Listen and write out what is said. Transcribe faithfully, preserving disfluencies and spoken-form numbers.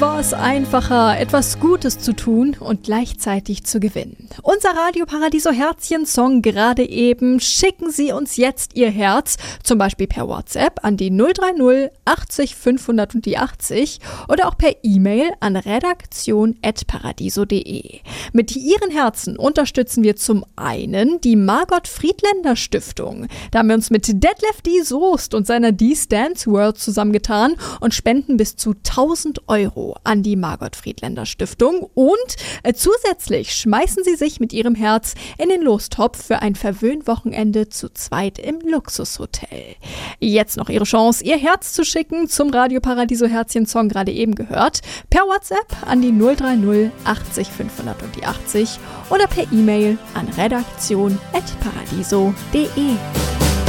war es einfacher, etwas Gutes zu tun und gleichzeitig zu gewinnen. Unser Radio Paradiso Herzchen-Song gerade eben. Schicken Sie uns jetzt Ihr Herz, zum Beispiel per WhatsApp an die null drei null achtzig fünfhundert und die achtzig oder auch per E-Mail an redaktion at paradiso punkt de. Mit Ihren Herzen unterstützen wir zum einen die Margot Friedländer Stiftung. Da haben wir uns mit Detlef D. Soest und seiner D-Dance World zusammengetan und spenden bis zu tausend Euro an die Margot Friedländer Stiftung. Und äh, zusätzlich schmeißen sie sich mit ihrem Herz in den Lostopf für ein Verwöhnwochenende zu zweit im Luxushotel. Jetzt noch Ihre Chance, Ihr Herz zu schicken, zum Radio Paradiso Herzchen-Song gerade eben gehört, per WhatsApp an die null drei null achtzig fünfhundert und die achtzig oder per E-Mail an redaktion at paradiso punkt de.